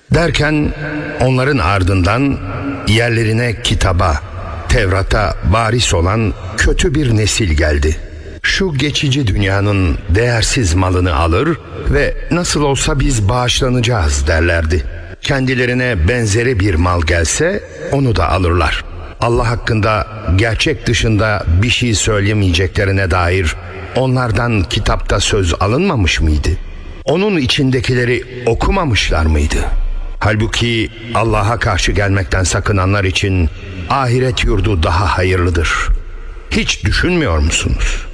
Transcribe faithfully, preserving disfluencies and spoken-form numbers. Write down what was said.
Derken onların ardından yerlerine kitaba, Tevrat'a varis olan kötü bir nesil geldi. Şu geçici dünyanın değersiz malını alır ve nasıl olsa biz bağışlanacağız derlerdi. Kendilerine benzeri bir mal gelse onu da alırlar. Allah hakkında gerçek dışında bir şey söylemeyeceklerine dair onlardan kitapta söz alınmamış mıydı? Onun içindekileri okumamışlar mıydı? Halbuki Allah'a karşı gelmekten sakınanlar için ahiret yurdu daha hayırlıdır. Hiç düşünmüyor musunuz?